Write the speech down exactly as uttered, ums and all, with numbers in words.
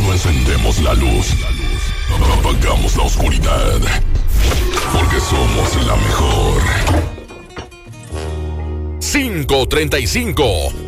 No encendemos la luz, apagamos la oscuridad, porque somos la mejor. cinco treinta y cinco